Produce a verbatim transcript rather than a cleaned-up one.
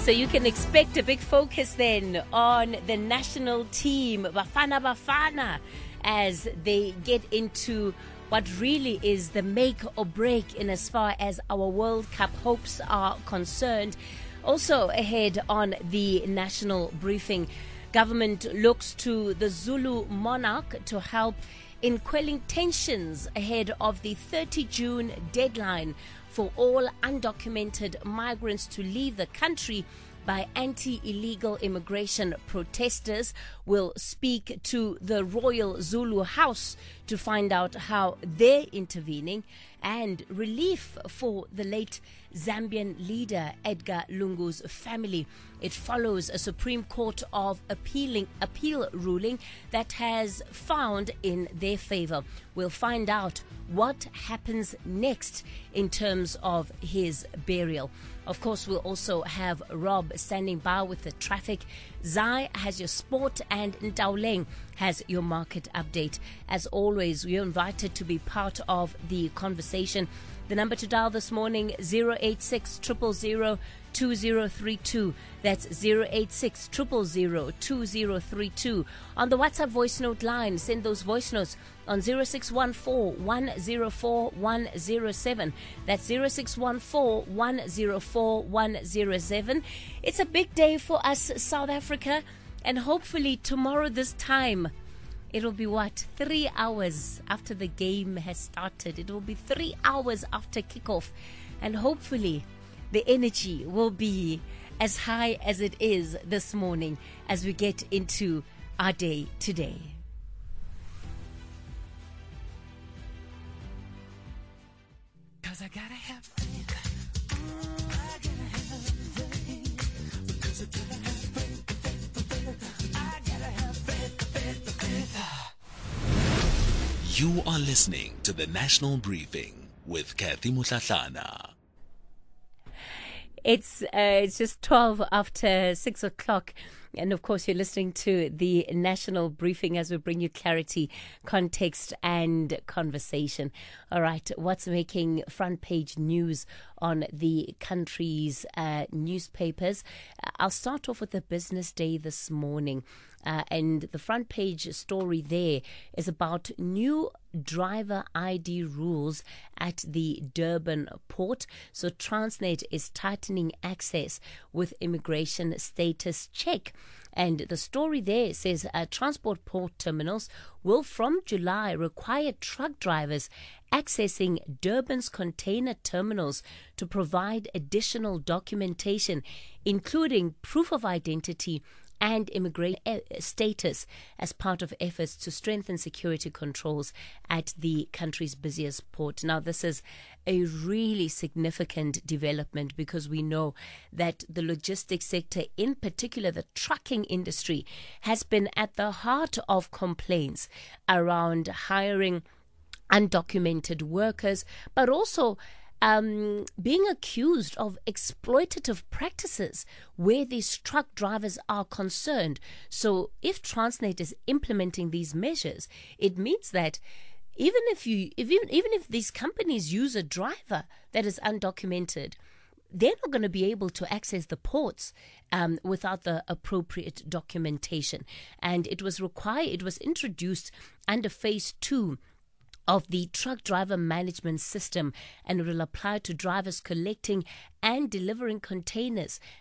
So you can expect a big focus then on the national team, Bafana Bafana, as they get into what really is the make or break in as far as our World Cup hopes are concerned. Also ahead on the national briefing, government looks to the Zulu monarch to help in quelling tensions ahead of the thirtieth of June deadline for all undocumented migrants to leave the country by anti-illegal immigration protesters. Will speak to the Royal Zulu House to find out how they're intervening, and relief for the late Zambian leader Edgar Lungu's family. It follows a Supreme Court of appealing appeal ruling that has found in their favor. We'll find out what happens next in terms of his burial. Of course, we'll also have Rob standing by with the traffic. Zai has your sport, and Ntauleng has your market update. As always, you're invited to be part of the conversation. The number to dial this morning, zero eight six, zero zero zero, two zero three two. That's zero eight six, zero zero zero, two zero three two. On the WhatsApp voice note line, send those voice notes on zero six one four, one zero four, one zero seven. That's zero six one four, one zero four, one zero seven. It's a big day for us, South Africa, and hopefully tomorrow this time, it'll be what? Three hours after the game has started. It will be three hours after kickoff. And hopefully the energy will be as high as it is this morning as we get into our day today. Cause I gotta have faith. I gotta have faith. Because I gotta have faith, faith, faith. I gotta have faith, faith, faith. You are listening to the National Briefing with Kathy Mutlatlana. It's uh, it's just twelve after six o'clock. And of course, you're listening to the National Briefing as we bring you clarity, context, and conversation. All right, what's making front page news on the country's uh, newspapers? I'll start off with the business day this morning. Uh, and the front page story there is about new driver I D rules at the Durban port. So Transnet is tightening access with immigration status check. And the story there says uh, transport port terminals will from July require truck drivers accessing Durban's container terminals to provide additional documentation, including proof of identity and immigration status, as part of efforts to strengthen security controls at the country's busiest port. Now, this is a really significant development because we know that the logistics sector, in particular the trucking industry, has been at the heart of complaints around hiring undocumented workers, but also Um, being accused of exploitative practices where these truck drivers are concerned. So if Transnet is implementing these measures, it means that even if you, if even, even if these companies use a driver that is undocumented, they're not going to be able to access the ports um, without the appropriate documentation. And it was required, it was introduced under phase two of the truck driver management system, and it will apply to drivers collecting and delivering containers